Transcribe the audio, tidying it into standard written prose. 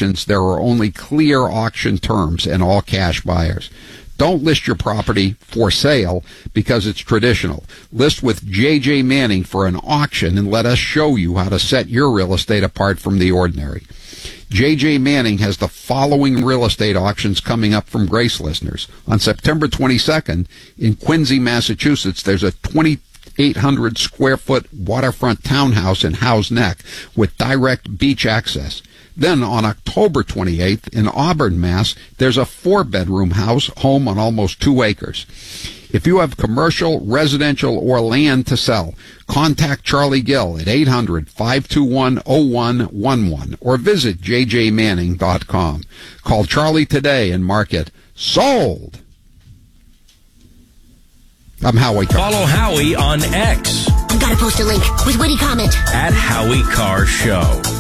auctions, there are only clear auction terms and all cash buyers. Don't list your property for sale because it's traditional. List with J.J. Manning for an auction and let us show you how to set your real estate apart from the ordinary. J.J. Manning has the following real estate auctions coming up from Grace listeners. On September 22nd, in Quincy, Massachusetts, there's a 2,800 square foot waterfront townhouse in Howe's Neck with direct beach access. Then on October 28th in Auburn, Mass., there's a 4-bedroom home on almost 2 acres. If you have commercial, residential, or land to sell, contact Charlie Gill at 800-521-0111 or visit jjmanning.com. Call Charlie today and mark it sold. I'm Howie Carr. Follow Howie on X. I've got to post a link with witty comment. @Howie Carr Show.